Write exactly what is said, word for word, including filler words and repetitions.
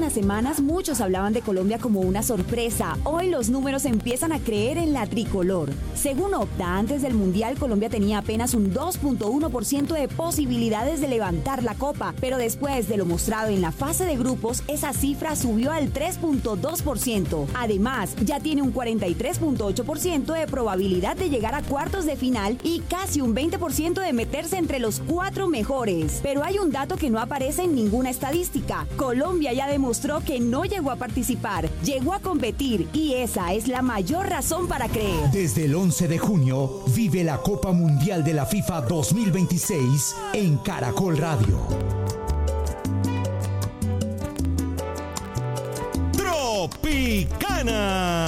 unas semanas muchos hablaban de Colombia como una sorpresa. Hoy los números empiezan a creer en la tricolor. Según Opta, antes del Mundial Colombia tenía apenas un dos punto uno por ciento de posibilidades de levantar la copa, pero después de lo mostrado en la fase de grupos, esa cifra subió al tres punto dos por ciento. Además, ya tiene un cuarenta y tres punto ocho por ciento de probabilidad de llegar a cuartos de final y casi un veinte por ciento de meterse entre los cuatro mejores. Pero hay un dato que no aparece en ninguna estadística. Colombia ya demostró que no llegó a participar, llegó a competir y esa es la mayor razón para creer. Desde el once de junio, vive la Copa Mundial de la FIFA dos mil veintiséis en Caracol Radio. Tropicana.